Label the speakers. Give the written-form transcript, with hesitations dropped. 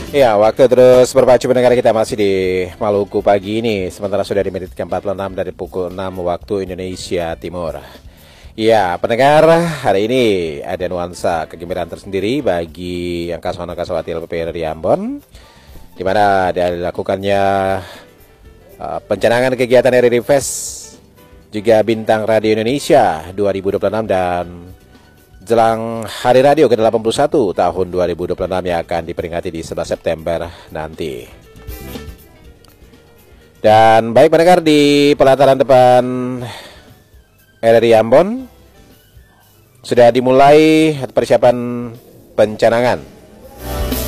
Speaker 1: Ya, waktu terus berpacu pendengar, kita masih di Maluku pagi ini. Sementara sudah di menit ke-46 dari pukul 6 waktu Indonesia Timur. Ya, pendengar, hari ini ada nuansa kegembiraan tersendiri bagi yang kaswana-kaswati LPP dari Ambon, di mana ada dilakukannya pencanangan kegiatan RRI Fest juga Bintang Radio Indonesia 2026 dan jelang Hari Radio ke-81 tahun 2026 yang akan diperingati di 11 September nanti. Dan baik pendengar, di pelataran depan RRI Ambon sudah dimulai persiapan pencanangan